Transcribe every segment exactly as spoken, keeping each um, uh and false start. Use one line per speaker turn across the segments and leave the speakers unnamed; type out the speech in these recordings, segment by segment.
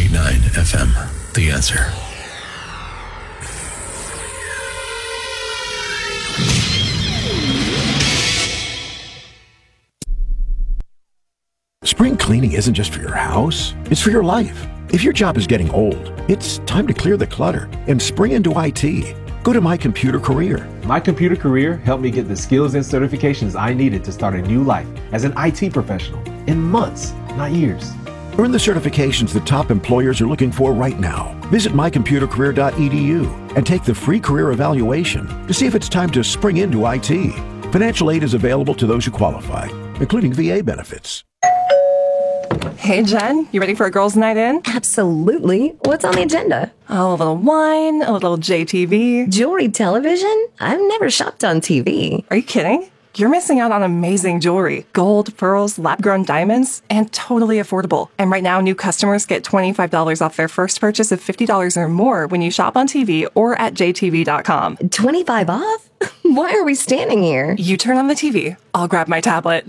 point nine F M. The Answer.
Spring cleaning isn't just for your house, it's for your life. If your job is getting old, it's time to clear the clutter and spring into I T. Go to My Computer Career.
My Computer Career helped me get the skills and certifications I needed to start a new life as an I T professional in months, not years.
Earn the certifications the top employers are looking for right now. Visit my computer career dot e d u and take the free career evaluation to see if it's time to spring into I T. Financial aid is available to those who qualify, including V A benefits.
Hey, Jen, you ready for a girls' night in?
Absolutely. What's on the agenda?
Oh, a little wine, a little J T V.
Jewelry television? I've never shopped on T V.
Are you kidding? You're missing out on amazing jewelry. Gold, pearls, lab-grown diamonds, and totally affordable. And right now, new customers get twenty-five dollars off their first purchase of fifty dollars or more when you shop on T V or at j t v dot com.
twenty-five off? Why are we standing here?
You turn on the T V. I'll grab my tablet.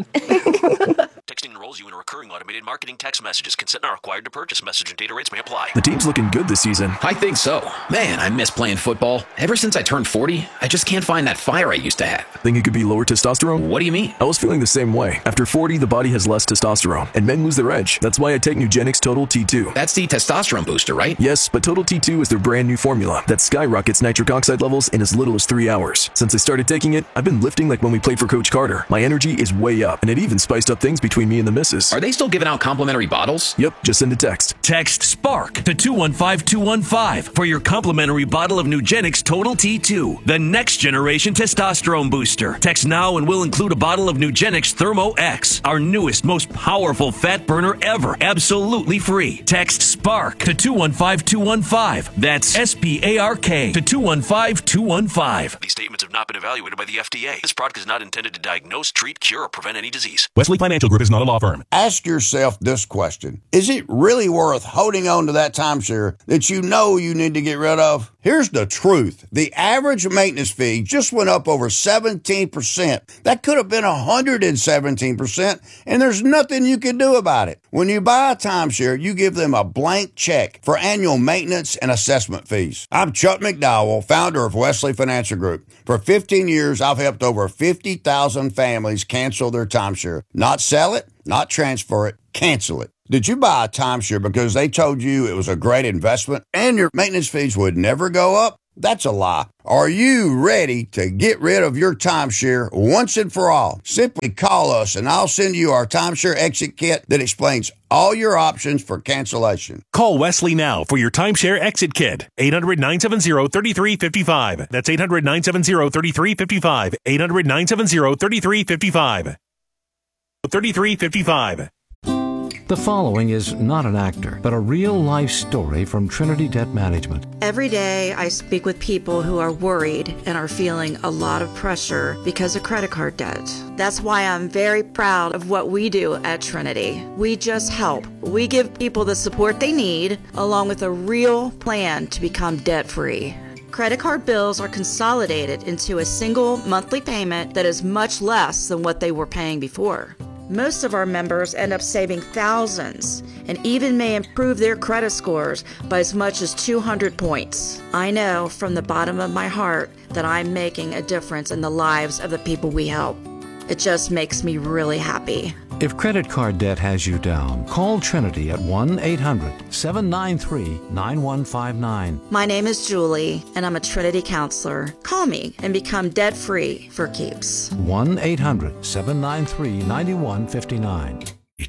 Texting enrolls you in a recurring automated marketing text messages. Consent not required to purchase. Message and data rates may apply.
The team's looking good this season.
I think so. Man, I miss playing football. Ever since I turned forty, I just can't find that fire I used to have.
Think it could be lower testosterone?
What do you mean?
I was feeling the same way. After forty, the body has less testosterone, and men lose their edge. That's why I take Nugenix Total T two.
That's the testosterone booster, right?
Yes, but Total T two is their brand new formula that skyrockets nitric oxide levels in as little as three hours. Since I started taking it, I've been lifting like when we played for Coach Carter. My energy is way up, and it even spiced up things between me and the missus.
Are they still giving out complimentary bottles?
Yep, just send a text.
Text SPARK to two one five two one five for your complimentary bottle of Nugenix Total T two, the next generation testosterone booster. Text now and we'll include a bottle of Nugenix Thermo X, our newest, most powerful fat burner ever, absolutely free. Text SPARK to two one five two one five. That's S P A R K to two one five two one five.
These statements have not been evaluated by the F D A. This product is not intended to diagnose, treat, cure, or prevent any disease.
Wesley Financial Group is not a law firm.
Ask yourself this question. Is it really worth holding on to that timeshare that you know you need to get rid of? Here's the truth. The average maintenance fee just went up over seventeen percent. That could have been one hundred seventeen percent, and there's nothing you can do about it. When you buy a timeshare, you give them a blank check for annual maintenance and assessment fees. I'm Chuck McDowell, founder of Wesley Financial Group. For fifteen years, I've helped over fifty thousand families cancel their timeshare. Not sell it, not transfer it, cancel it. Did you buy a timeshare because they told you it was a great investment and your maintenance fees would never go up? That's a lie. Are you ready to get rid of your timeshare once and for all? Simply call us and I'll send you our timeshare exit kit that explains all your options for cancellation.
Call Wesley now for your timeshare exit kit. eight hundred nine seven zero three three five five. That's eight hundred nine seven zero three three five five. eight hundred nine seven zero three three five five. thirty-three fifty-five.
The following is not an actor, but a real-life story from Trinity Debt Management.
Every day I speak with people who are worried and are feeling a lot of pressure because of credit card debt. That's why I'm very proud of what we do at Trinity. We just help. We give people the support they need, along with a real plan to become debt-free. Credit card bills are consolidated into a single monthly payment that is much less than what they were paying before. Most of our members end up saving thousands and even may improve their credit scores by as much as two hundred points. I know from the bottom of my heart that I'm making a difference in the lives of the people we help. It just makes me really happy.
If credit card debt has you down, call Trinity at one eight hundred seven nine three nine one five nine.
My name is Julie, and I'm a Trinity counselor. Call me and become debt-free for keeps.
one eight hundred seven nine three nine one five nine.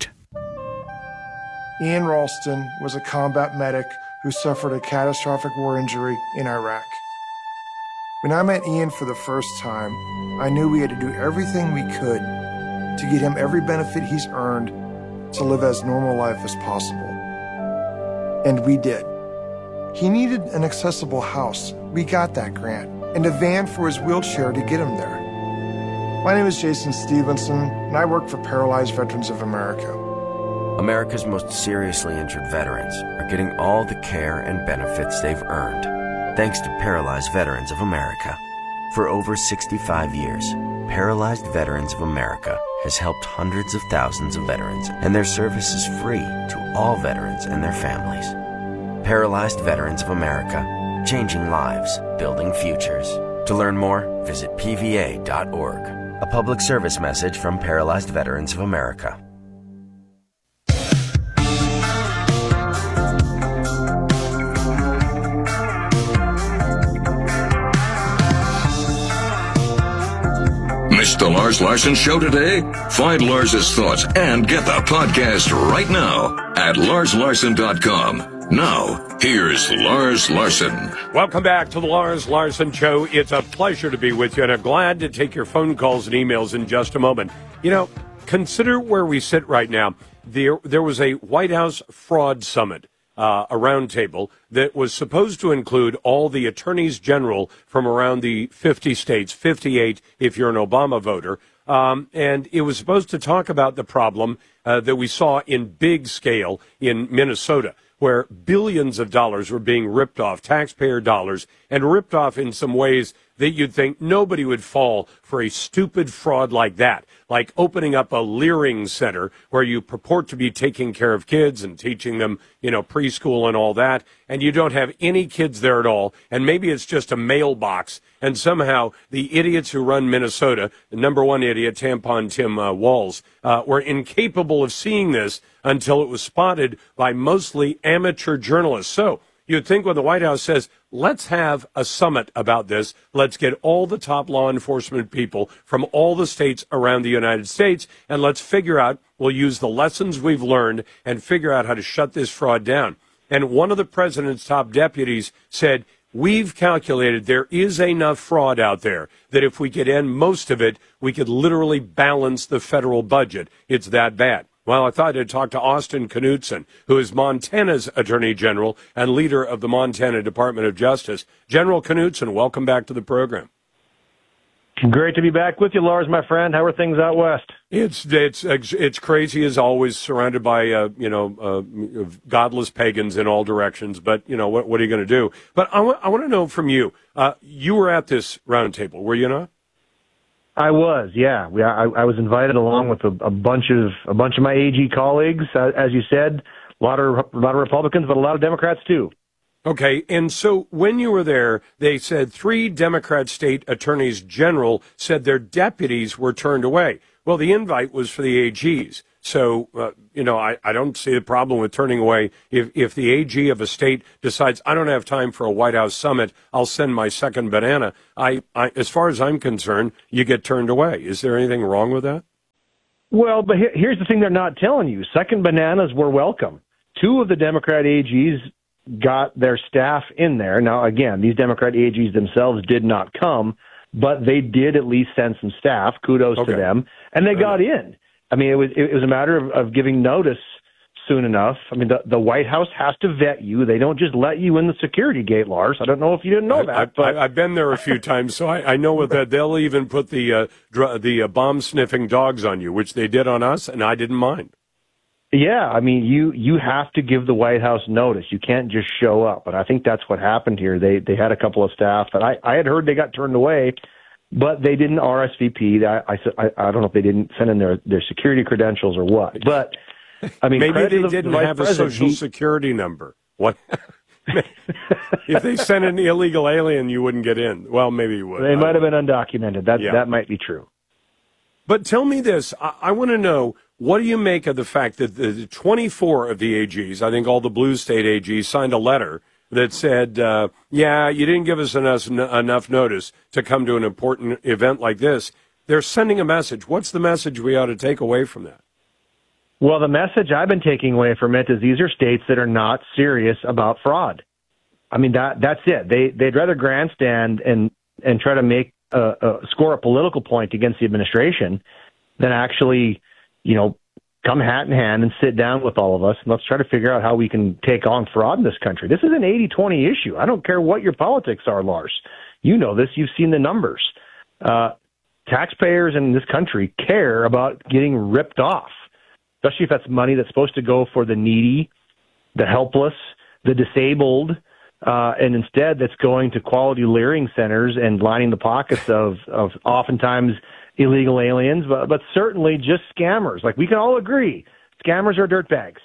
Ian Ralston was a combat medic who suffered a catastrophic war injury in Iraq. When I met Ian for the first time, I knew we had to do everything we could to get him every benefit he's earned to live as normal life as possible. And we did. He needed an accessible house. We got that grant. And a van for his wheelchair to get him there. My name is Jason Stevenson, and I work for Paralyzed Veterans of America.
America's most seriously injured veterans are getting all the care and benefits they've earned, thanks to Paralyzed Veterans of America. For over sixty-five years, Paralyzed Veterans of America has helped hundreds of thousands of veterans, and their service is free to all veterans and their families. Paralyzed Veterans of America. Changing lives, building futures. To learn more, visit P V A dot org. A public service message from Paralyzed Veterans of America.
Missed the Lars Larson Show today? Find Lars's thoughts and get the podcast right now at lars larson dot com. Now, here's Lars Larson.
Welcome back to the Lars Larson Show. It's a pleasure to be with you, and I'm glad to take your phone calls and emails in just a moment. You know, consider where we sit right now. There, there was a White House fraud summit, uh, a roundtable, that was supposed to include all the attorneys general from around the fifty states, fifty-eight if you're an Obama voter. Um, and it was supposed to talk about the problem uh, that we saw in big scale in Minnesota, where billions of dollars were being ripped off, taxpayer dollars, and ripped off in some ways that you'd think nobody would fall for a stupid fraud like that, like opening up a Leering Center where you purport to be taking care of kids and teaching them, you know, preschool and all that, and you don't have any kids there at all, and maybe it's just a mailbox, and somehow the idiots who run Minnesota, the number one idiot, Tampon Tim uh, Walz, uh, were incapable of seeing this until it was spotted by mostly amateur journalists. So you'd think when the White House says, let's have a summit about this, let's get all the top law enforcement people from all the states around the United States, and let's figure out, we'll use the lessons we've learned and figure out how to shut this fraud down. And one of the president's top deputies said, we've calculated there is enough fraud out there that if we could end most of it, we could literally balance the federal budget. It's that bad. Well, I thought I'd talk to Austin Knudsen, who is Montana's Attorney General and leader of the Montana Department of Justice. General Knudsen, welcome back to the program.
Great to be back with you, Lars, my friend. How are things out west?
It's it's it's crazy as always, surrounded by uh, you know uh, godless pagans in all directions. But you know what? What are you going to do? But I, w- I want to know from you. Uh, you were at this roundtable, were you not?
I was, yeah. We, I, I was invited along with a, a bunch of a bunch of my A G colleagues, uh, as you said. A lot of a lot of Republicans, but a lot of Democrats too.
Okay, and so when you were there, they said three Democrat state attorneys general said their deputies were turned away. Well, the invite was for the A Gs. So, uh, you know, I, I don't see the problem with turning away. If, if the A G of a state decides, I don't have time for a White House summit, I'll send my second banana. I, I, as far as I'm concerned, you get turned away. Is there anything wrong with that?
Well, but here, here's the thing they're not telling you. Second bananas were welcome. Two of the Democrat A Gs got their staff in there. Now, again, these Democrat A Gs themselves did not come, but they did at least send some staff. Kudos okay. to them. And they got in. I mean, it was it was a matter of, of giving notice soon enough. I mean, the, the White House has to vet you. They don't just let you in the security gate, Lars. I don't know if you didn't know
I,
that.
I,
but
I, I've been there a few times, so I, I know what that. They'll even put the uh, dr- the uh, bomb-sniffing dogs on you, which they did on us, and I didn't mind.
Yeah, I mean, you you have to give the White House notice. You can't just show up. And I think that's what happened here. They they had a couple of staff, and I, I had heard they got turned away, but they didn't R S V P. I, I, I don't know if they didn't send in their, their security credentials or what. But, I mean,
maybe they
the,
didn't
the
have a social
he,
security number. What? If they sent an illegal alien, you wouldn't get in. Well, maybe you would.
They might have been undocumented. That
yeah.
that might be true.
But tell me this. I, I want to know, what do you make of the fact that the twenty-four of the A Gs, I think all the blue state A Gs, signed a letter that said, uh, yeah, you didn't give us enough, n- enough notice to come to an important event like this. They're sending a message. What's the message we ought to take away from that?
Well, the message I've been taking away from it is these are states that are not serious about fraud. I mean, that that's it. They, they'd rather grandstand and, and try to make uh, uh, score a political point against the administration than actually, you know, come hat in hand and sit down with all of us, and let's try to figure out how we can take on fraud in this country. This is an eighty twenty issue. I don't care what your politics are, Lars. You know this. You've seen the numbers. Uh, taxpayers in this country care about getting ripped off, especially if that's money that's supposed to go for the needy, the helpless, the disabled, uh, and instead that's going to quality Leering centers and lining the pockets of, of oftentimes illegal aliens, but, but certainly just scammers. Like, we can all agree, scammers are dirtbags.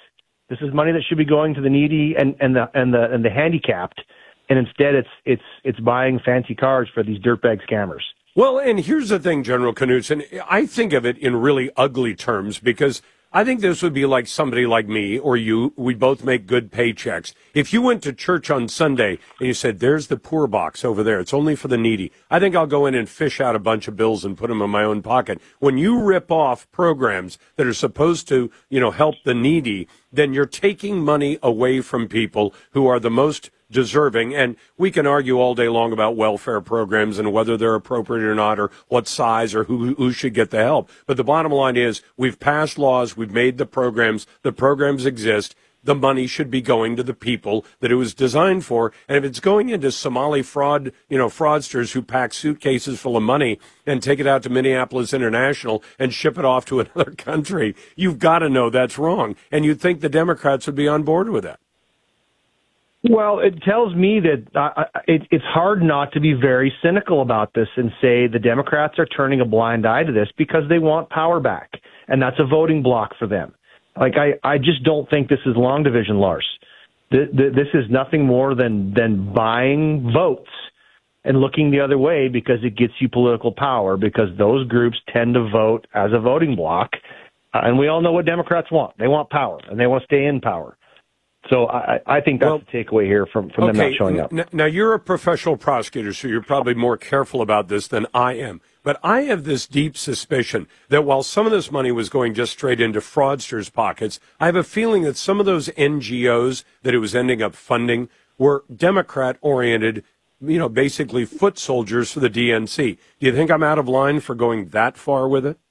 This is money that should be going to the needy and, and the and the and the handicapped, and instead it's it's it's buying fancy cars for these dirtbag scammers.
Well, and here's the thing, General Knudsen. I think of it in really ugly terms because I think this would be like somebody like me or you. We both make good paychecks. If you went to church on Sunday and you said, there's the poor box over there, it's only for the needy, I think I'll go in and fish out a bunch of bills and put them in my own pocket. When you rip off programs that are supposed to, you know, help the needy, then you're taking money away from people who are the most deserving. And we can argue all day long about welfare programs and whether they're appropriate or not, or what size, or who who should get the help. But the bottom line is we've passed laws, we've made the programs, the programs exist. The money should be going to the people that it was designed for. And if it's going into Somali fraud, you know, fraudsters who pack suitcases full of money and take it out to Minneapolis International and ship it off to another country, you've got to know that's wrong. And you'd think the Democrats would be on board with that.
Well, it tells me that uh, it, it's hard not to be very cynical about this and say the Democrats are turning a blind eye to this because they want power back, and that's a voting block for them. Like, I, I just don't think this is long division, Lars. The, the, this is nothing more than, than buying votes and looking the other way because it gets you political power, because those groups tend to vote as a voting block. Uh, and we all know what Democrats want. They want power, and they want to stay in power. So I, I think that's well, the takeaway here from, from
okay,
them not showing up.
N- now, you're a professional prosecutor, so you're probably more careful about this than I am. But I have this deep suspicion that while some of this money was going just straight into fraudsters' pockets, I have a feeling that some of those N G Os that it was ending up funding were Democrat-oriented, you know, basically foot soldiers for the D N C. Do you think I'm out of line for going that far with it?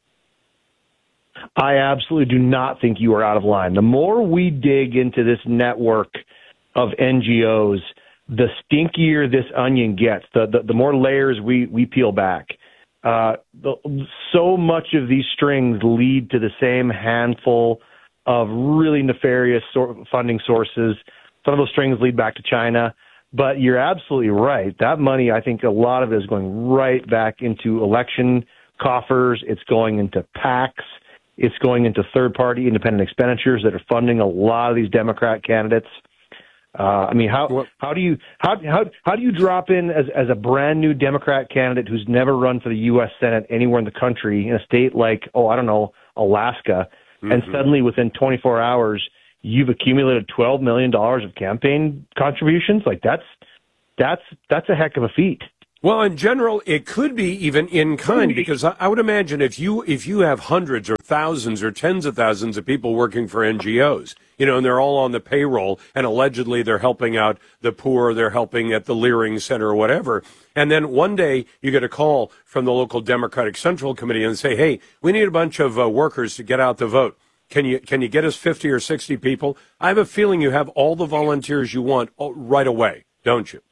I absolutely do not think you are out of line. The more we dig into this network of N G Os, the stinkier this onion gets, the, the, the more layers we, we peel back. Uh, the, so much of these strings lead to the same handful of really nefarious sor- funding sources. Some of those strings lead back to China. But you're absolutely right. That money, I think a lot of it is going right back into election coffers. It's going into PACs. It's going into third-party independent expenditures that are funding a lot of these Democrat candidates. Uh, I mean, how how do you how how how do you drop in as as a brand new Democrat candidate who's never run for the U S Senate anywhere in the country in a state like, oh, I don't know, Alaska, mm-hmm. and suddenly within twenty-four hours you've accumulated twelve million dollars of campaign contributions? Like that's that's that's a heck of a feat.
Well, in general, it could be even in kind, because I would imagine if you if you have hundreds or thousands or tens of thousands of people working for N G Os, you know, and they're all on the payroll, and allegedly they're helping out the poor, they're helping at the Leering Center or whatever, and then one day you get a call from the local Democratic Central Committee and say, hey, we need a bunch of uh, workers to get out the vote. Can you can you get us fifty or sixty people? I have a feeling you have all the volunteers you want right away, don't you?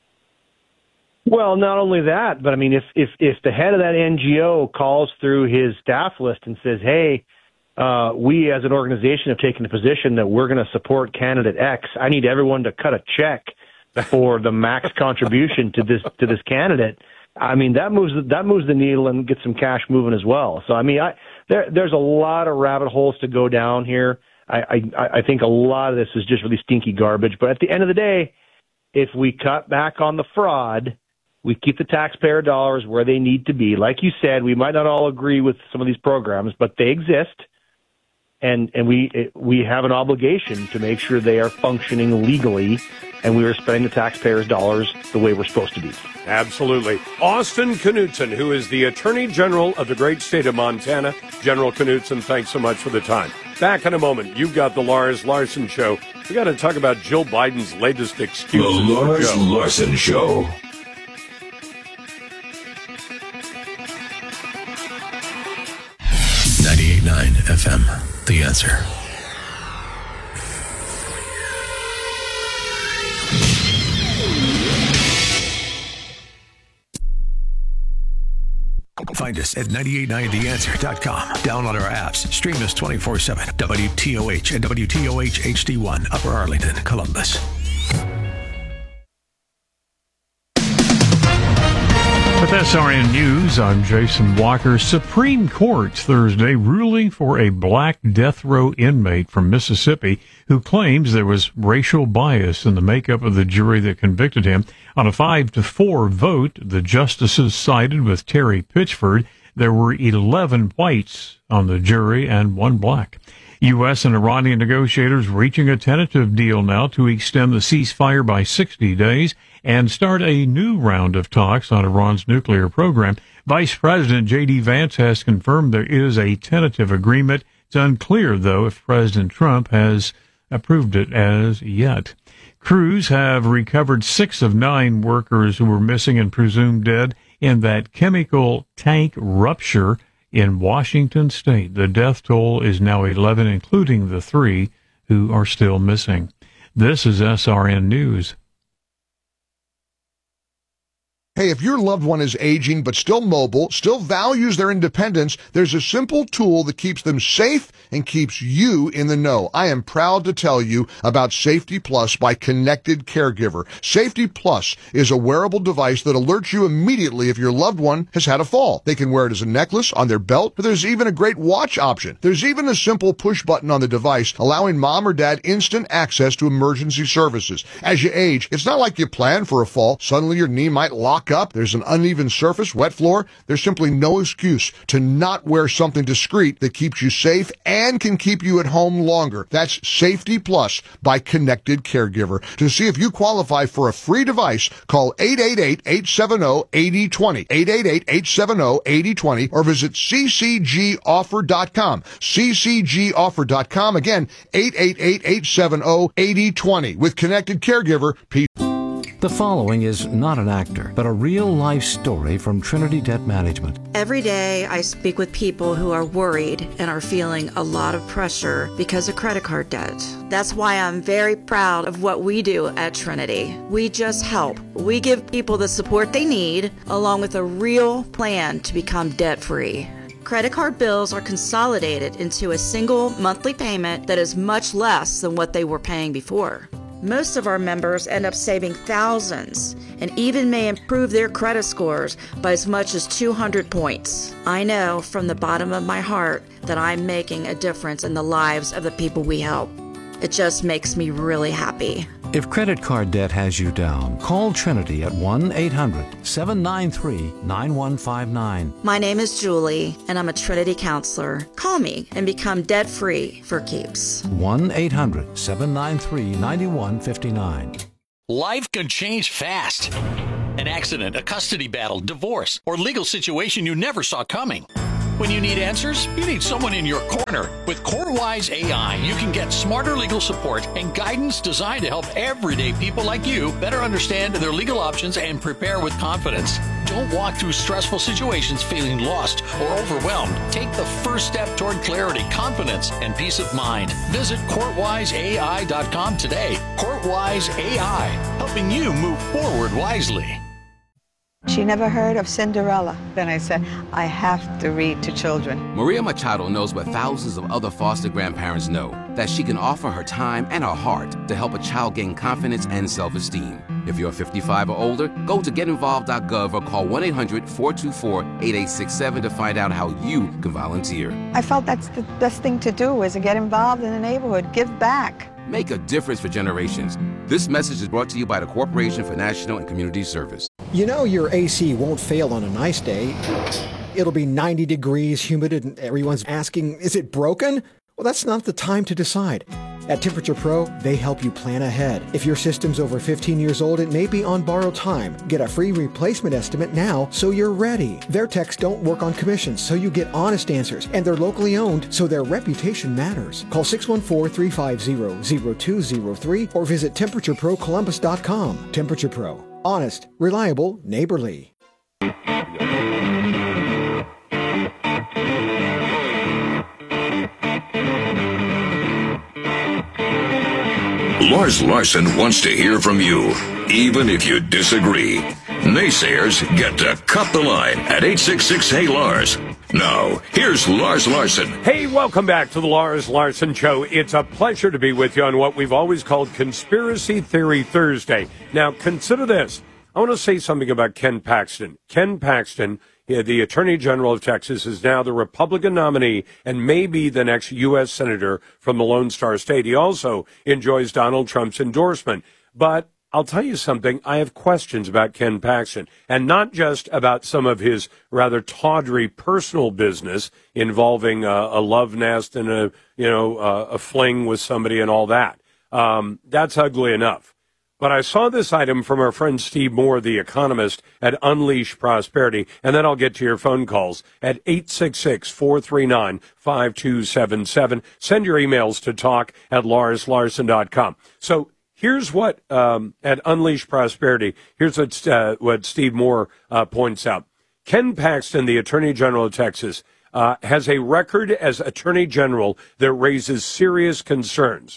Well, not only that, but I mean, if, if, if the head of that N G O calls through his staff list and says, hey, uh, we as an organization have taken the position that we're going to support candidate X, I need everyone to cut a check for the max contribution to this, to this candidate. I mean, that moves, that moves the needle and gets some cash moving as well. So, I mean, I, there, there's a lot of rabbit holes to go down here. I, I, I think a lot of this is just really stinky garbage, but at the end of the day, if we cut back on the fraud, we keep the taxpayer dollars where they need to be. Like you said, we might not all agree with some of these programs, but they exist, and and we we have an obligation to make sure they are functioning legally, and we are spending the taxpayers' dollars the way we're supposed to be.
Absolutely. Austin Knudsen, who is the Attorney General of the great state of Montana. General Knudsen, thanks so much for the time. Back in a moment, you've got the Lars Larson Show. We got to talk about Jill Biden's latest excuses.
The Lars Larson Show.
ninety-eight point nine F M, The Answer. Find us at nine eight nine the answer dot com. Download our apps. Stream us twenty-four seven. W T O H and W T O H H D one, Upper Arlington, Columbus.
What's
S R N News, I'm Jason Walker. Supreme Court Thursday ruling for a black death row inmate from Mississippi who claims there was racial bias in the makeup of the jury that convicted him. On a five to four vote, the justices sided with Terry Pitchford. There were eleven whites on the jury and one black. U S and Iranian negotiators reaching a tentative deal now to extend the ceasefire by sixty days and start a new round of talks on Iran's nuclear program. Vice President J D Vance has confirmed there is a tentative agreement. It's unclear, though, if President Trump has approved it as yet. Crews have recovered six of nine workers who were missing and presumed dead in that chemical tank rupture in Washington State. The death toll is now eleven, including the three who are still missing. This is S R N News.
Hey, if your loved one is aging but still mobile, still values their independence, there's a simple tool that keeps them safe and keeps you in the know. I am proud to tell you about Safety Plus by Connected Caregiver. Safety Plus is a wearable device that alerts you immediately if your loved one has had a fall. They can wear it as a necklace, on their belt, but there's even a great watch option. There's even a simple push button on the device allowing mom or dad instant access to emergency services. As you age, it's not like you plan for a fall. Suddenly your knee might lock up, there's an uneven surface, wet floor. There's simply no excuse to not wear something discreet that keeps you safe and can keep you at home longer. That's Safety Plus by Connected Caregiver. To see if you qualify for a free device, call eight eight eight, eight seven zero, eight zero two zero, eight eight eight, eight seven zero, eight zero two zero, or visit c c g offer dot com. c c g offer dot com. Again, eight eight eight, eight seven zero, eight zero two zero. With Connected Caregiver, peace.
The following is not an actor, but a real-life story from Trinity Debt Management.
Every day I speak with people who are worried and are feeling a lot of pressure because of credit card debt. That's why I'm very proud of what we do at Trinity. We just help. We give people the support they need, along with a real plan to become debt-free. Credit card bills are consolidated into a single monthly payment that is much less than what they were paying before. Most of our members end up saving thousands and even may improve their credit scores by as much as two hundred points. I know from the bottom of my heart that I'm making a difference in the lives of the people we help. It just makes me really happy.
If credit card debt has you down, call Trinity at one eight hundred, seven nine three, nine one five nine.
My name is Julie, and I'm a Trinity counselor. Call me and become debt-free for keeps.
one eight hundred, seven nine three, nine one five nine.
Life can change fast. An accident, a custody battle, divorce, or legal situation you never saw coming. When you need answers, you need someone in your corner. With CoreWise A I, you can get smarter legal support and guidance designed to help everyday people like you better understand their legal options and prepare with confidence. Don't walk through stressful situations feeling lost or overwhelmed. Take the first step toward clarity, confidence, and peace of mind. Visit court wise A I dot com today. CourtWise A I, helping you move forward wisely.
She never heard of Cinderella. Then I said, I have to read to children.
Maria Machado knows what thousands of other foster grandparents know, that she can offer her time and her heart to help a child gain confidence and self-esteem. If you're fifty-five or older, go to get involved dot gov or call one eight hundred, four two four, eight eight six seven to find out how you can volunteer.
I felt that's the best thing to do, is to get involved in the neighborhood, give back.
Make a difference for generations. This message is brought to you by the Corporation for National and Community Service.
You know your A C won't fail on a nice day. It'll be ninety degrees, humid, and everyone's asking, is it broken? Well, that's not the time to decide. At Temperature Pro, they help you plan ahead. If your system's over fifteen years old, it may be on borrowed time. Get a free replacement estimate now so you're ready. Their techs don't work on commissions, so you get honest answers. And they're locally owned, so their reputation matters. Call six one four, three five zero, zero two zero three or visit temperature pro columbus dot com. Temperature Pro. Honest, reliable, neighborly.
Lars Larson wants to hear from you, even if you disagree. Naysayers get to cut the line at eight six six, hey Lars. Now, here's Lars Larson.
Hey, welcome back to the Lars Larson Show. It's a pleasure to be with you on what we've always called Conspiracy Theory Thursday. Now, consider this. I want to say something about Ken Paxton. Ken Paxton, the Attorney General of Texas, is now the Republican nominee and may be the next U S Senator from the Lone Star State. He also enjoys Donald Trump's endorsement. But I'll tell you something, I have questions about Ken Paxton, and not just about some of his rather tawdry personal business involving a, a love nest and a, you know, a, a fling with somebody and all that. Um, that's ugly enough. But I saw this item from our friend Steve Moore, the economist at Unleash Prosperity, and then I'll get to your phone calls at eight six six, four three nine, five two seven seven. Send your emails to talk at lars larson dot com. So here's what, um, at Unleash Prosperity, here's what, uh, what Steve Moore uh, points out. Ken Paxton, the Attorney General of Texas, uh, has a record as Attorney General that raises serious concerns.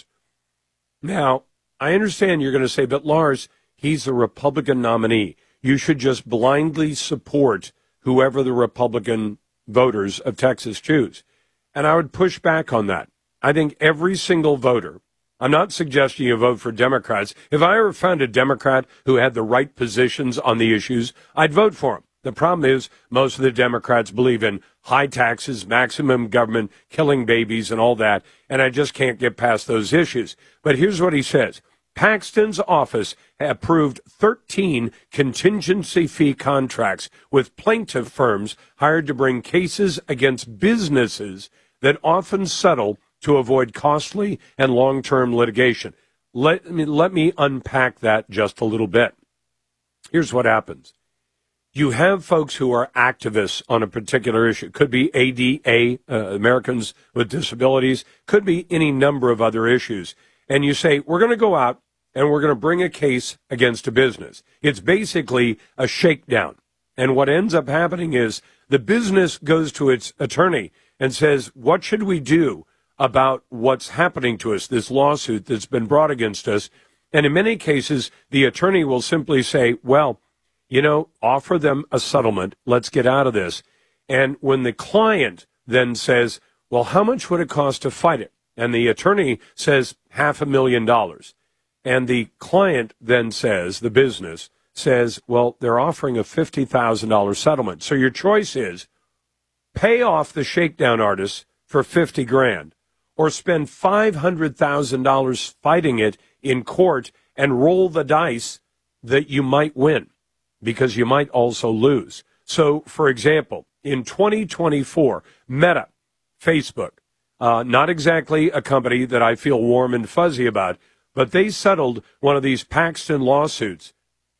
Now, I understand you're going to say, but Lars, he's a Republican nominee. You should just blindly support whoever the Republican voters of Texas choose. And I would push back on that. I think every single voter, I'm not suggesting you vote for Democrats. If I ever found a Democrat who had the right positions on the issues, I'd vote for him. The problem is most of the Democrats believe in high taxes, maximum government, killing babies, and all that, and I just can't get past those issues. But here's what he says. Paxton's office approved thirteen contingency fee contracts with plaintiff firms hired to bring cases against businesses that often settle to avoid costly and long-term litigation. Let me, let me unpack that just a little bit. Here's what happens. You have folks who are activists on a particular issue. Could be A D A, uh, Americans with Disabilities. Could be any number of other issues. And you say, we're going to go out and we're going to bring a case against a business. It's basically a shakedown. And what ends up happening is the business goes to its attorney and says, what should we do about what's happening to us, this lawsuit that's been brought against us? And in many cases, the attorney will simply say, well, you know, offer them a settlement. Let's get out of this. And when the client then says, well, how much would it cost to fight it? And the attorney says half a million dollars. And the client then says, the business says, well, they're offering a fifty thousand dollars settlement. So your choice is pay off the shakedown artists for fifty grand or spend five hundred thousand dollars fighting it in court and roll the dice that you might win, because you might also lose. So, for example, in twenty twenty-four, Meta, Facebook, uh, not exactly a company that I feel warm and fuzzy about, but they settled one of these Paxton lawsuits,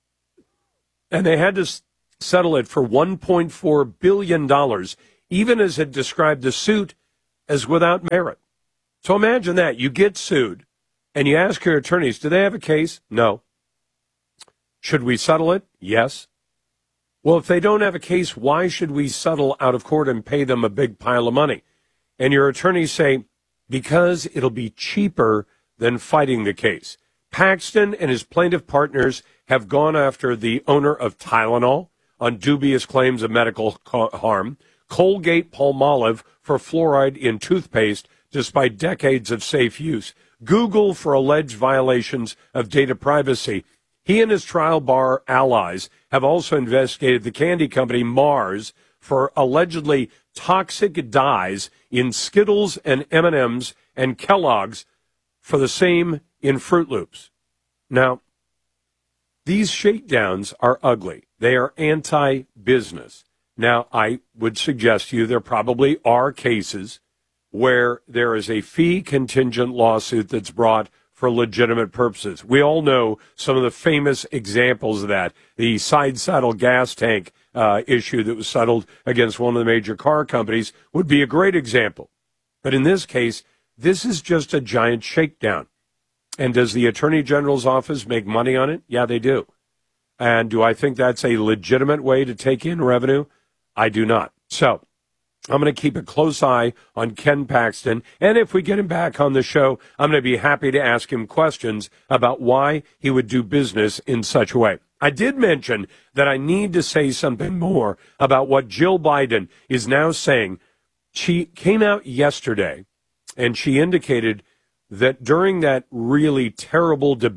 and they had to s- settle it for one point four billion dollars, even as it described the suit as without merit. So imagine that. You get sued, and you ask your attorneys, do they have a case? No. Should we settle it? Yes. Well, if they don't have a case, why should we settle out of court and pay them a big pile of money? And your attorneys say, because it'll be cheaper than fighting the case. Paxton and his plaintiff partners have gone after the owner of Tylenol on dubious claims of medical harm, Colgate-Palmolive for fluoride in toothpaste despite decades of safe use, Google for alleged violations of data privacy. He and his trial bar allies have also investigated the candy company Mars for allegedly toxic dyes in Skittles and M and M's and Kellogg's for the same in Fruit Loops. Now, these shakedowns are ugly. They are anti-business. Now, I would suggest to you there probably are cases where there is a fee contingent lawsuit that's brought for legitimate purposes. We all know some of the famous examples of that. The side saddle gas tank uh, issue that was settled against one of the major car companies would be a great example. But in this case, this is just a giant shakedown. And does the Attorney General's office make money on it? Yeah, they do. And do I think that's a legitimate way to take in revenue? I do not. So I'm going to keep a close eye on Ken Paxton, and if we get him back on the show, I'm going to be happy to ask him questions about why he would do business in such a way. I did mention that I need to say something more about what Jill Biden is now saying. She came out yesterday, and she indicated that during that really terrible debate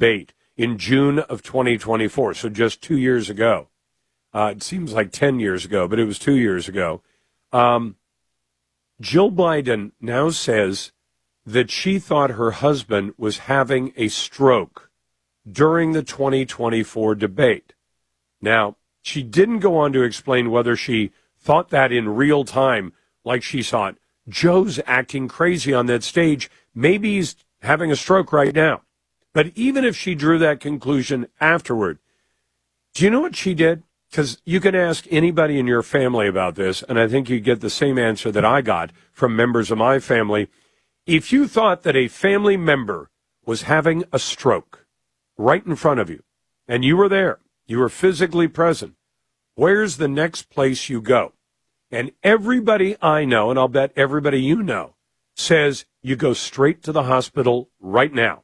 in June of twenty twenty-four, so just two years ago. Uh, it seems like ten years ago, but it was two years ago. Um, Jill Biden now says that she thought her husband was having a stroke during the twenty twenty-four debate. Now, she didn't go on to explain whether she thought that in real time, like she thought, Joe's acting crazy on that stage. Maybe he's having a stroke right now. But even if she drew that conclusion afterward, do you know what she did? Because you can ask anybody in your family about this, and I think you get the same answer that I got from members of my family. If you thought that a family member was having a stroke right in front of you, and you were there, you were physically present, where's the next place you go? And everybody I know, and I'll bet everybody you know, says you go straight to the hospital right now.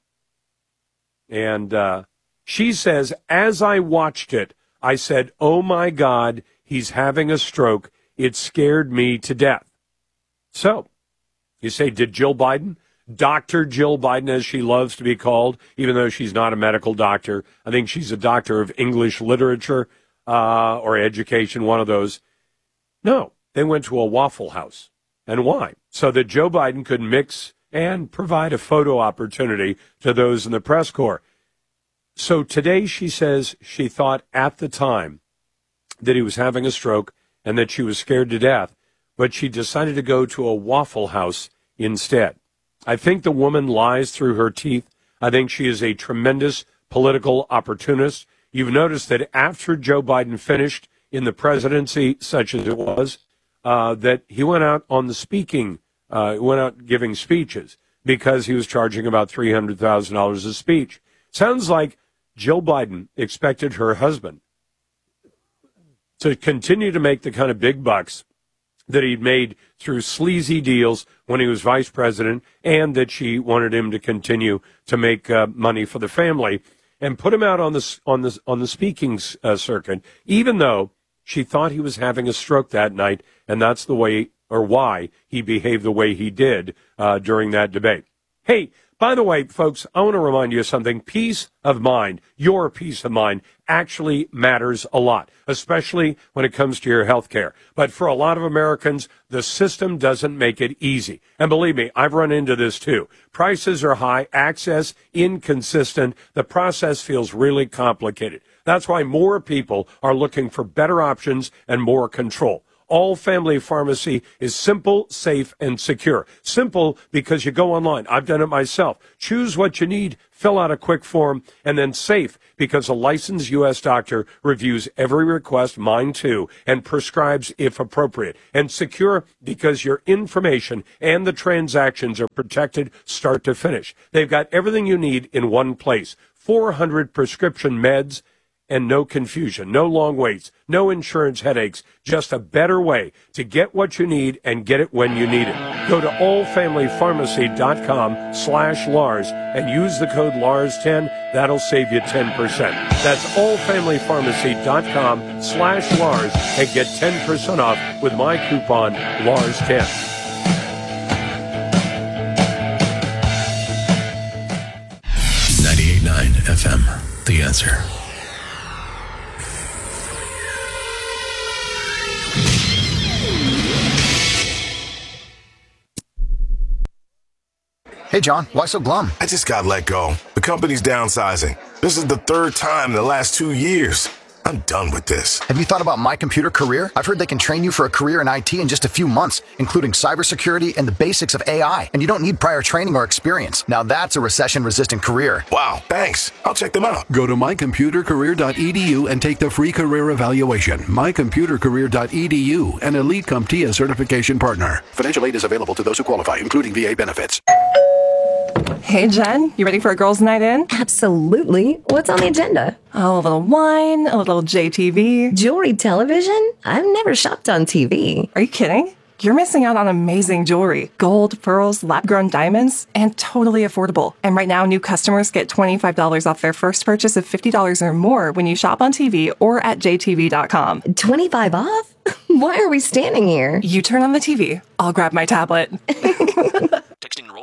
And uh, she says, as I watched it, I said, oh, my God, he's having a stroke. It scared me to death. So, you say, did Jill Biden, Doctor Jill Biden, as she loves to be called, even though she's not a medical doctor, I think she's a doctor of English literature uh, or education, one of those. No, they went to a Waffle House. And why? So that Joe Biden could mix and provide a photo opportunity to those in the press corps. So today she says she thought at the time that he was having a stroke and that she was scared to death, but she decided to go to a Waffle House instead. I think the woman lies through her teeth. I think she is a tremendous political opportunist. You've noticed that after Joe Biden finished in the presidency, such as it was, uh, that he went out on the speaking, uh, went out giving speeches because he was charging about three hundred thousand dollars a speech. Sounds like Jill Biden expected her husband to continue to make the kind of big bucks that he'd made through sleazy deals when he was vice president, and that she wanted him to continue to make uh, money for the family and put him out on the on the on the speaking uh, circuit, even though she thought he was having a stroke that night, and that's the way or why he behaved the way he did uh, during that debate. Hey, by the way, folks, I want to remind you of something. Peace of mind, your peace of mind, actually matters a lot, especially when it comes to your health care. But for a lot of Americans, the system doesn't make it easy. And believe me, I've run into this too. Prices are high, access inconsistent. The process feels really complicated. That's why more people are looking for better options and more control. All Family Pharmacy is simple, safe, and secure. Simple because you go online. I've done it myself. Choose what you need, fill out a quick form, and then safe because a licensed U S doctor reviews every request, mine too, and prescribes if appropriate. And secure because your information and the transactions are protected start to finish. They've got everything you need in one place. four hundred prescription meds, and no confusion, no long waits, no insurance headaches, just a better way to get what you need and get it when you need it. Go to allfamilypharmacy.com slash Lars and use the code Lars ten. That'll save you ten percent. That's allfamilypharmacy.com slash Lars and get ten percent off with my coupon Lars ten.
ninety-eight point nine F M, The Answer.
Hey, John, why so glum?
I just got let go. The company's downsizing. This is the third time in the last two years. I'm done with this.
Have you thought about My Computer Career? I've heard they can train you for a career in I T in just a few months, including cybersecurity and the basics of A I. And you don't need prior training or experience. Now that's a recession-resistant career.
Wow, thanks. I'll check them out.
Go to my computer career dot e d u and take the free career evaluation. my computer career dot e d u, an Elite CompTIA certification partner. Financial aid is available to those who qualify, including V A benefits.
Hey, Jen, you ready for a girls' night in?
Absolutely. What's on the agenda?
Oh, a little wine, a little J T V.
Jewelry television? I've never shopped on T V.
Are you kidding? You're missing out on amazing jewelry, gold, pearls, lab-grown diamonds, and totally affordable. And right now, new customers get twenty-five dollars off their first purchase of fifty dollars or more when you shop on T V or at j t v dot com.
twenty-five off? Why are we standing here?
You turn on the T V. I'll grab my tablet.
Texting enrolls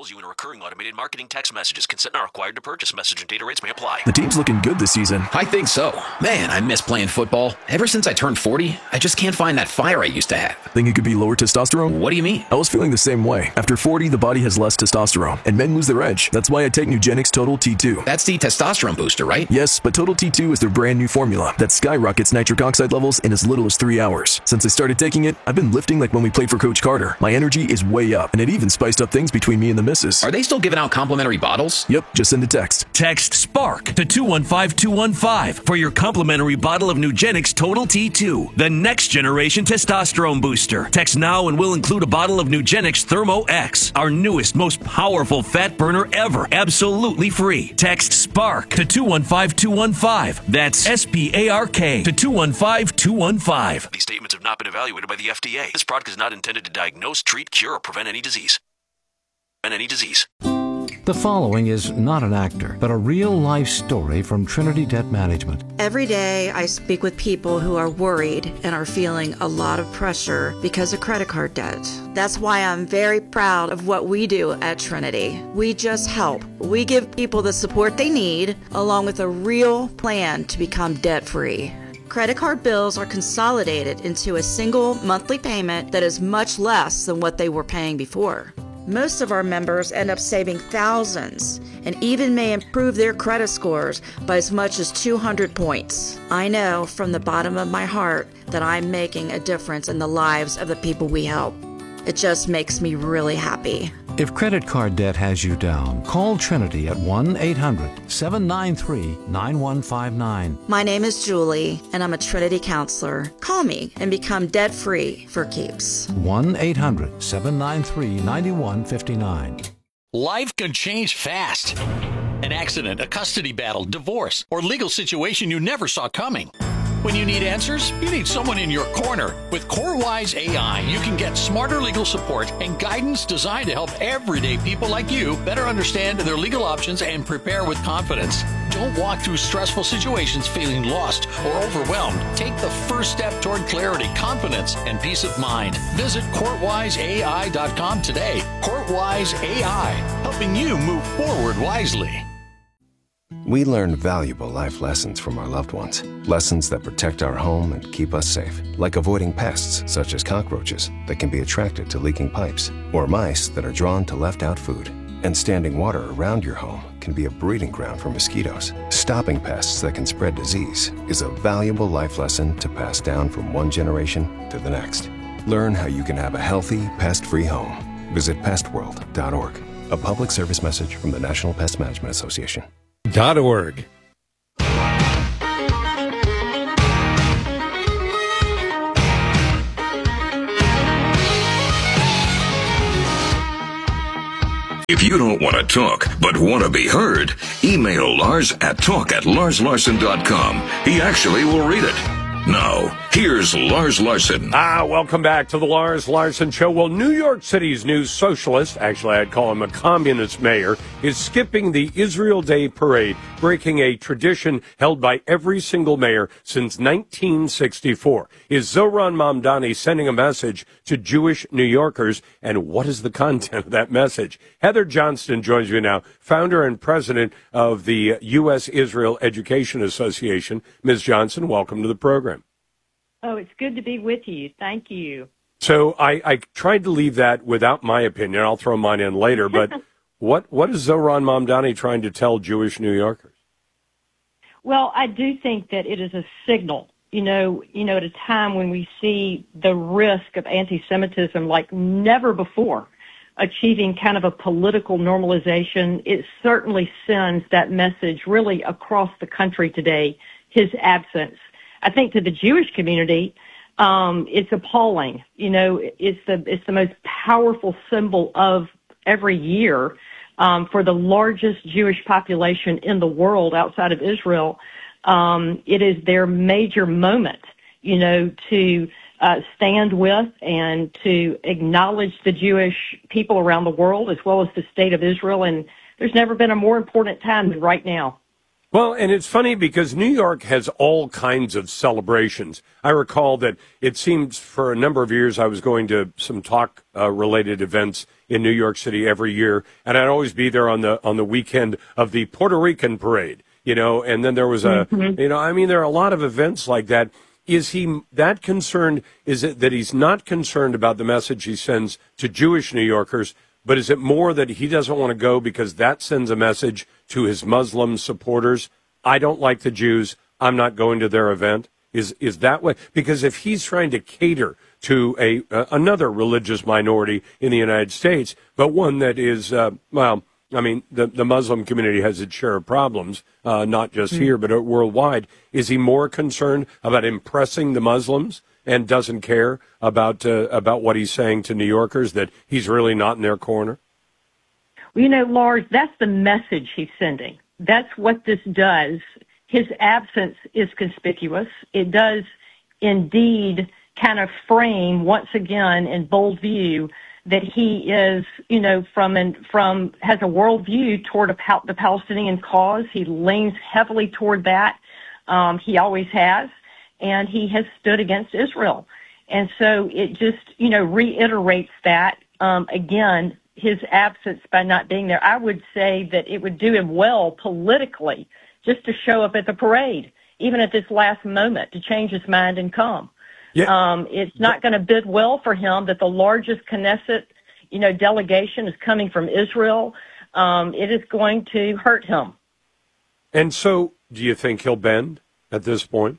enrolls you in a recurring automated marketing text messages. Consent not required to purchase. Message and data rates may apply.
The team's looking good this season.
I think so. Man, I miss playing football. Ever since I turned forty, I just can't find that fire I used to have.
Think it could be lower testosterone?
What do you mean?
I was feeling the same way. After forty, the body has less testosterone, and men lose their edge. That's why I take Nugenix Total T two.
That's the testosterone booster, right?
Yes, but Total T two is their brand new formula that skyrockets nitric oxide levels in as little as three hours. Since I started taking it, I've been lifting like when we played for Coach Carter. My energy is way up, and it even spiced up things between me and the missus.
Are they still giving out complimentary bottles?
Yep, just send a text.
Text SPARK to two one five two one five for your complimentary bottle of Nugenix Total T two, the next generation testosterone booster. Text now and we'll include a bottle of Nugenix Thermo X, our newest, most powerful fat burner ever, absolutely free. Text SPARK to two one five two one five. That's S P A R K to two one five two one five.
These statements have not been evaluated by the F D A. This product is not intended to diagnose, treat, cure, or prevent any disease. Prevent any disease.
The following is not an actor, but a real-life story from Trinity Debt Management.
Every day I speak with people who are worried and are feeling a lot of pressure because of credit card debt. That's why I'm very proud of what we do at Trinity. We just help. We give people the support they need, along with a real plan to become debt-free. Credit card bills are consolidated into a single monthly payment that is much less than what they were paying before. Most of our members end up saving thousands and even may improve their credit scores by as much as two hundred points. I know from the bottom of my heart that I'm making a difference in the lives of the people we help. It just makes me really happy.
If credit card debt has you down, call Trinity at one eight hundred seven nine three nine one five nine.
My name is Julie, and I'm a Trinity counselor. Call me and become debt-free for keeps.
one eight hundred seven nine three nine one five nine.
Life can change fast. An accident, a custody battle, divorce, or legal situation you never saw coming. When you need answers, you need someone in your corner. With CoreWise A I, you can get smarter legal support and guidance designed to help everyday people like you better understand their legal options and prepare with confidence. Don't walk through stressful situations feeling lost or overwhelmed. Take the first step toward clarity, confidence, and peace of mind. Visit court wise A I dot com today. CourtWise A I, helping you move forward wisely.
We learn valuable life lessons from our loved ones. Lessons that protect our home and keep us safe. Like avoiding pests such as cockroaches that can be attracted to leaking pipes, or mice that are drawn to left-out food. And standing water around your home can be a breeding ground for mosquitoes. Stopping pests that can spread disease is a valuable life lesson to pass down from one generation to the next. Learn how you can have a healthy, pest-free home. Visit pest world dot org. A public service message from the National Pest Management Association.
Dot org.
If you don't want to talk, but want to be heard, email Lars at talk at lars larson dot com. He actually will read it. Now, here's Lars Larson.
Ah, welcome back to the Lars Larson Show. Well, New York City's new socialist, actually I'd call him a communist mayor, is skipping the Israel Day parade, breaking a tradition held by every single mayor since nineteen sixty-four. Is Zohran Mamdani sending a message to Jewish New Yorkers, and what is the content of that message? Heather Johnston joins me now, founder and president of the U S Israel Education Association. Miz Johnson, welcome to the program.
Oh, it's good to be with you. Thank you.
So I, I tried to leave that without my opinion. I'll throw mine in later. But what what is Zohran Mamdani trying to tell Jewish New Yorkers?
Well, I do think that it is a signal. You know, you know, at a time when we see the risk of anti-Semitism like never before, achieving kind of a political normalization, it certainly sends that message really across the country today, his absence. I think to the Jewish community, um, it's appalling. You know, it's the it's the most powerful symbol of every year um, for the largest Jewish population in the world outside of Israel. Um, it is their major moment, you know, to uh, stand with and to acknowledge the Jewish people around the world as well as the state of Israel. And there's never been a more important time than right now.
Well, and it's funny because New York has all kinds of celebrations. I recall that it seems for a number of years I was going to some talk-related uh, events in New York City every year, and I'd always be there on the on the weekend of the Puerto Rican parade, you know, and then there was a, mm-hmm. you know, I mean, there are a lot of events like that. Is he that concerned? Is it that he's not concerned about the message he sends to Jewish New Yorkers, but is it more that he doesn't want to go because that sends a message to his Muslim supporters? I don't like the Jews. I'm not going to their event. Is is that way? Because if he's trying to cater to a uh, another religious minority in the United States, but one that is, uh, well, I mean, the, the Muslim community has its share of problems, uh, not just mm. here, but worldwide. Is he more concerned about impressing the Muslims and doesn't care about uh, about what he's saying to New Yorkers, that he's really not in their corner?
Well, you know, Lars, that's the message he's sending. That's what this does. His absence is conspicuous. It does indeed kind of frame once again in bold view that he is, you know, from and from has a worldview toward a, the Palestinian cause. He leans heavily toward that. Um, he always has, and he has stood against Israel. And so it just, you know, reiterates that um, again. His absence by not being there. I would say that it would do him well politically just to show up at the parade, even at this last moment, to change his mind and come. Yeah. Um, it's not going to bid well for him that the largest Knesset, you know, delegation is coming from Israel. Um, it is going to hurt him.
And so, do you think he'll bend at this point?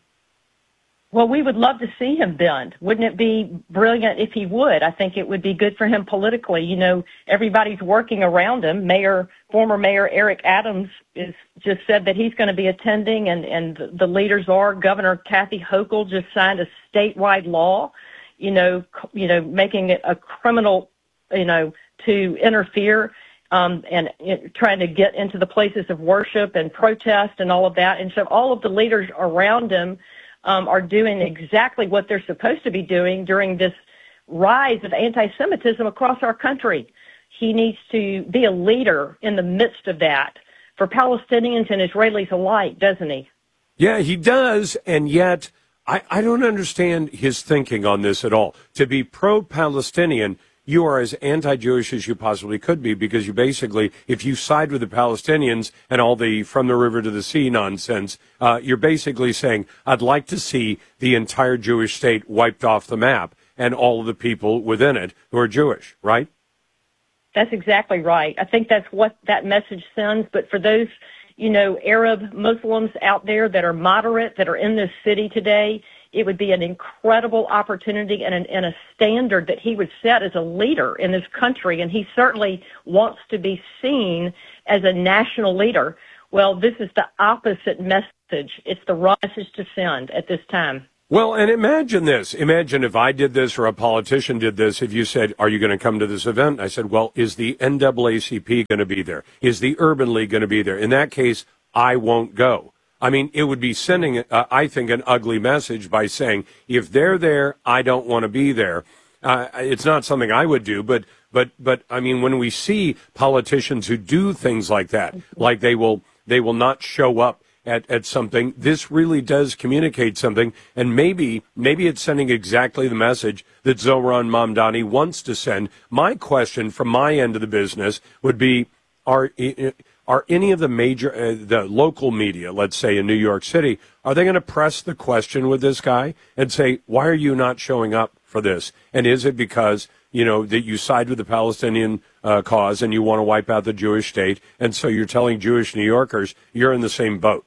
Well, we would love to see him bend. Wouldn't it be brilliant if he would? I think it would be good for him politically. You know, everybody's working around him. Mayor, former Mayor Eric Adams is just said that he's going to be attending, and, and the leaders are. Governor Kathy Hochul just signed a statewide law, you know, you know, making it a criminal, you know, to interfere um, and it, trying to get into the places of worship and protest and all of that. And so all of the leaders around him Um, are doing exactly what they're supposed to be doing during this rise of anti-Semitism across our country. He needs to be a leader in the midst of that for Palestinians and Israelis alike, doesn't he?
Yeah, he does, and yet I, I don't understand his thinking on this at all. To be pro-Palestinian, you are as anti-Jewish as you possibly could be, because you basically, if you side with the Palestinians and all the from the river to the sea nonsense, uh, you're basically saying, I'd like to see the entire Jewish state wiped off the map and all of the people within it who are Jewish, right?
That's exactly right. I think that's what that message sends. But for those, you know, Arab Muslims out there that are moderate, that are in this city today, it would be an incredible opportunity and, an, and a standard that he would set as a leader in this country. And he certainly wants to be seen as a national leader. Well, this is the opposite message. It's the wrong message to send at this time.
Well, and imagine this. Imagine if I did this or a politician did this. If you said, are you going to come to this event? I said, well, is the N double A C P going to be there? Is the Urban League going to be there? In that case, I won't go. I mean, it would be sending, uh, I think, an ugly message by saying, if they're there, I don't want to be there. Uh, it's not something I would do, but, but, but, I mean, when we see politicians who do things like that, like they will, they will not show up at, at something, this really does communicate something, and maybe, maybe it's sending exactly the message that Zohran Mamdani wants to send. My question from my end of the business would be, are, Are any of the major, uh, the local media, let's say in New York City, are they going to press the question with this guy and say, why are you not showing up for this? And is it because, you know, that you side with the Palestinian uh, cause and you want to wipe out the Jewish state, and so you're telling Jewish New Yorkers you're in the same boat?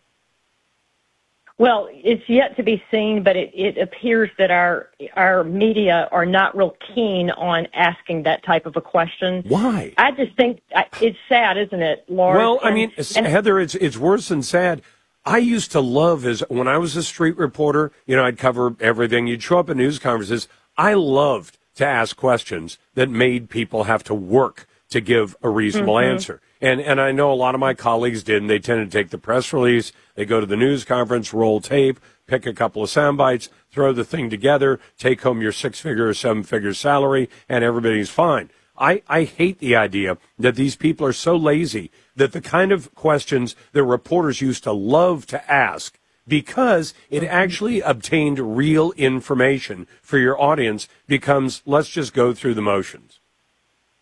Well, it's yet to be seen, but it, it appears that our our media are not real keen on asking that type of a question.
Why?
I just think it's sad, isn't it, Laura?
Well, I
and,
mean,
and,
Heather, it's it's worse than sad. I used to love, as when I was a street reporter, you know, I'd cover everything. You'd show up at news conferences. I loved to ask questions that made people have to work to give a reasonable mm-hmm. answer. And and I know a lot of my colleagues did, and they tend to take the press release, they go to the news conference, roll tape, pick a couple of sound bites, throw the thing together, take home your six-figure or seven-figure salary, and everybody's fine. I, I hate the idea that these people are so lazy that the kind of questions that reporters used to love to ask, because it actually obtained real information for your audience, becomes, let's just go through the motions.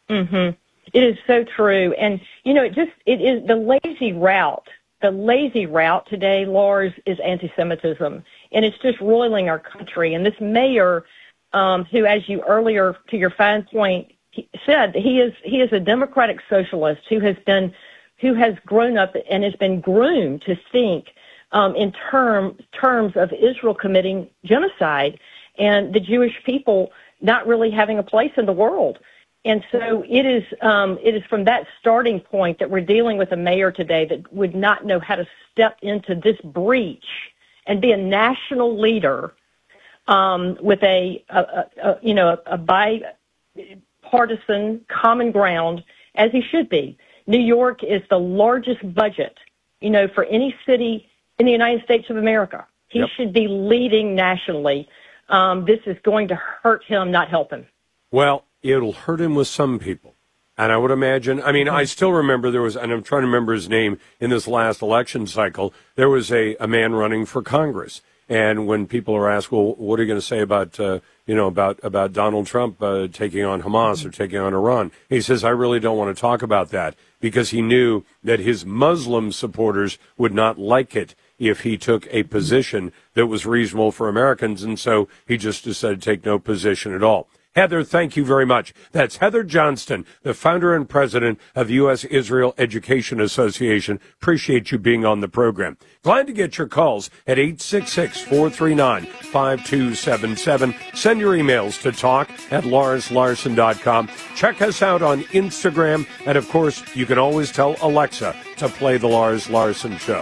Mm-hmm. It is so true. And, you know, it just, it is the lazy route. The lazy route today, Lars, is anti-Semitism. And it's just roiling our country. And this mayor, um, who, as you earlier, to your fine point, he said he is he is a democratic socialist who has been who has grown up and has been groomed to think um, in term terms of Israel committing genocide and the Jewish people not really having a place in the world. And so it is um, it is from that starting point that we're dealing with a mayor today that would not know how to step into this breach and be a national leader um, with a, a, a, a you know a, a bipartisan common ground, as he should be. New York is the largest budget, you know, for any city in the United States of America. He yep. should be leading nationally. Um, this is going to hurt him, not help him.
Well, it'll hurt him with some people. And I would imagine, I mean, I still remember there was, and I'm trying to remember his name in this last election cycle, there was a, a man running for Congress. And when people are asked, well, what are you going to say about, uh, you know, about, about Donald Trump uh, taking on Hamas or taking on Iran? He says, I really don't want to talk about that, because he knew that his Muslim supporters would not like it if he took a position that was reasonable for Americans. And so he just decided to take no position at all. Heather, thank you very much. That's Heather Johnston, the founder and president of U S Israel Education Association. Appreciate you being on the program. Glad to get your calls at eight six six, four three nine, five two seven seven. Send your emails to talk at lars larson dot com. Check us out on Instagram. And, of course, you can always tell Alexa to play The Lars Larson Show.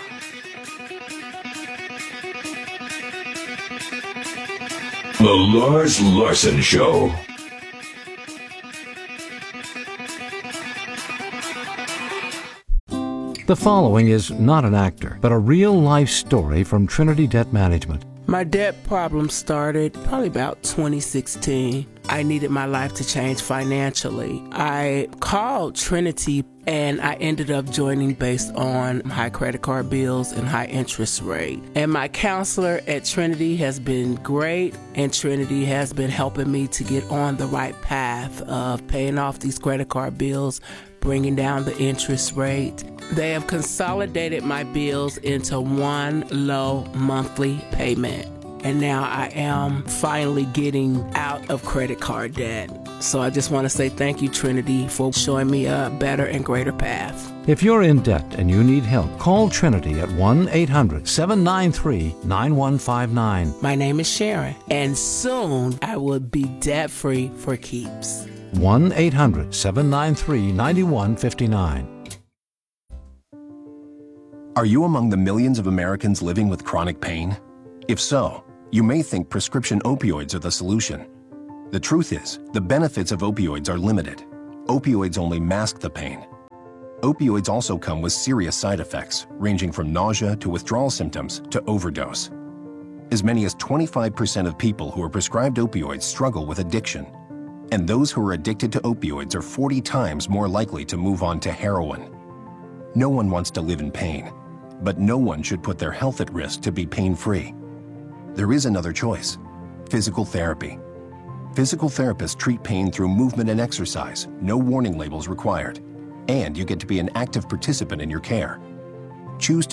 The Lars Larson Show.
The following is not an actor, but a real-life story from Trinity Debt Management.
My debt problem started probably about twenty sixteen. I needed my life to change financially. I called Trinity and I ended up joining based on high credit card bills and high interest rate. And my counselor at Trinity has been great, and Trinity has been helping me to get on the right path of paying off these credit card bills, bringing down the interest rate. They have consolidated my bills into one low monthly payment. And now I am finally getting out of credit card debt. So I just want to say thank you, Trinity, for showing me a better and greater path.
If you're in debt and you need help, call Trinity at one eight hundred, seven nine three, nine one five nine.
My name is Sharon, and soon I will be debt-free for keeps.
one eight hundred, seven nine three, nine one five nine.
Are you among the millions of Americans living with chronic pain? If so, you may think prescription opioids are the solution. The truth is, the benefits of opioids are limited. Opioids only mask the pain. Opioids also come with serious side effects, ranging from nausea to withdrawal symptoms to overdose. As many as twenty-five percent of people who are prescribed opioids struggle with addiction. And those who are addicted to opioids are forty times more likely to move on to heroin. No one wants to live in pain, but no one should put their health at risk to be pain-free. There is another choice: physical therapy. Physical therapists treat pain through movement and exercise, no warning labels required. And you get to be an active participant in your care. Choose to